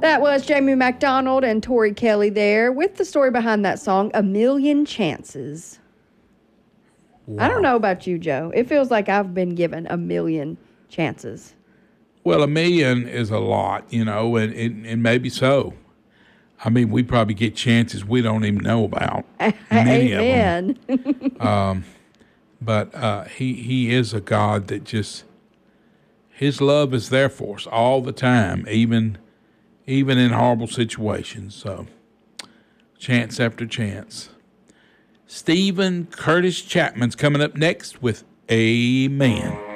That was Jamie McDonald and Tori Kelly there with the story behind that song, A Million Chances. Wow. I don't know about you, Joe. It feels like I've been given a million chances. Well, a million is a lot, and maybe so. I mean, we probably get chances we don't even know about. Many Amen. of them. But he is a God that just, his love is there for us all the time, even in horrible situations. So, chance after chance. Stephen Curtis Chapman's coming up next with Amen.